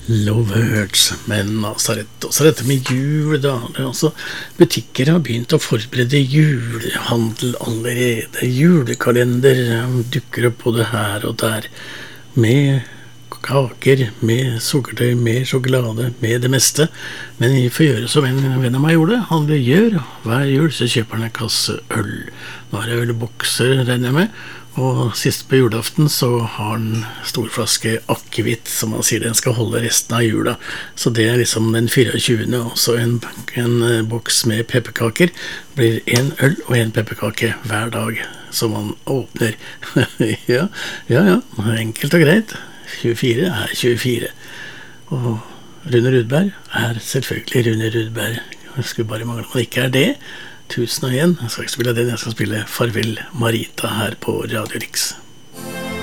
Lovehurts, men også dette med jul da. Butikker har begynt å forberede julehandel allerede. Julekalender dukker opp både her og der, med kaker, med sukkertøy, med sjokolade, med det meste. Men vi får gjøre som en venn av meg gjorde. Han gjør hver jul, så kjøper han en kasse øl. Nå er det ølbokser, regner jeg med. Og sist på julaften så har han stor flaske akevitt, som han sier den skal holde resten av jula. Så det er liksom den 24. Også en boks med pepperkaker. Det blir en øl og en pepperkake hver dag som han åpner. Ja, enkelt og greit. 24 er 24. Og Rune Rudberg er selvfølgelig Rune Rudberg. Jeg skulle bare mangle om han ikke er det. 1001. Jeg skal ikke spille den, jeg skal spille Farvel Marita her på Radio Rix.